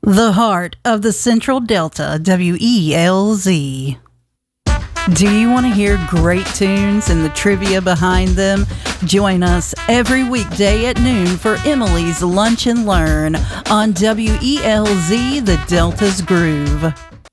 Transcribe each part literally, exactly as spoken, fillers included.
The heart of the Central Delta, W E L Z. Do you want to hear great tunes and the trivia behind them? Join us every weekday at noon for Emily's Lunch and Learn on W E L Z, the Delta's Groove.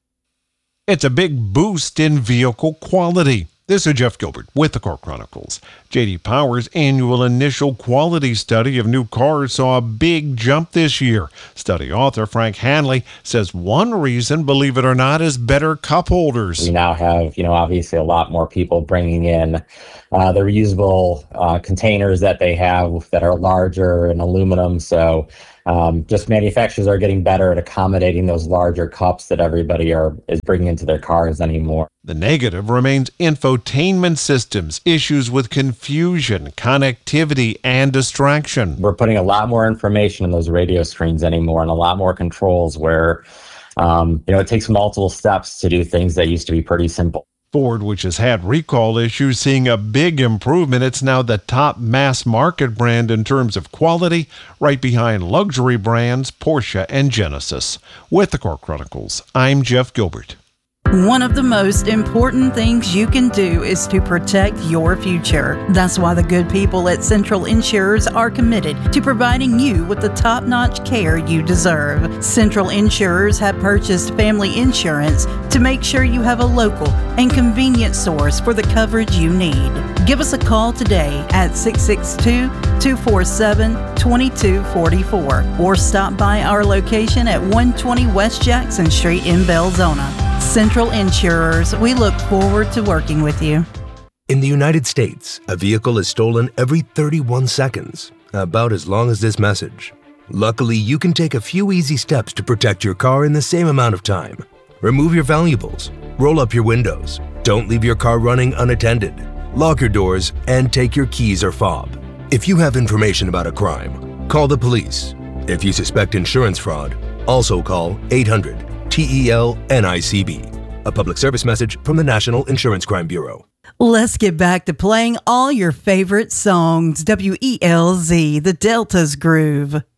It's a big boost in vehicle quality. This is Jeff Gilbert with the Car Chronicles. J D Power's annual initial quality study of new cars saw a big jump this year. Study author Frank Hanley says one reason, believe it or not, is better cup holders. We now have, you know, obviously a lot more people bringing in uh, the reusable uh, containers that they have that are larger and aluminum. So um, just manufacturers are getting better at accommodating those larger cups that everybody are is bringing into their cars anymore. The negative remains infotainment systems, issues with confusion, connectivity, and distraction. We're putting a lot more information in those radio screens anymore and a lot more controls where, um, you know, it takes multiple steps to do things that used to be pretty simple. Ford, which has had recall issues, seeing a big improvement. It's now the top mass market brand in terms of quality, right behind luxury brands Porsche and Genesis. With the Car Chronicles, I'm Jeff Gilbert. One of the most important things you can do is to protect your future. That's why the good people at Central Insurers are committed to providing you with the top-notch care you deserve. Central Insurers have purchased family insurance to make sure you have a local and convenient source for the coverage you need. Give us a call today at six six two, two four seven, two two four four or stop by our location at one twenty West Jackson Street in Belzona. Central Insurers, we look forward to working with you. In the United States, a vehicle is stolen every thirty-one seconds, about as long as this message. Luckily, you can take a few easy steps to protect your car in the same amount of time. Remove your valuables, roll up your windows, don't leave your car running unattended, lock your doors, and take your keys or fob. If you have information about a crime, call the police. If you suspect insurance fraud, also call eight hundred T E L N I C B. A public service message from the National Insurance Crime Bureau. Let's get back to playing all your favorite songs. W E L Z, the Delta's Groove.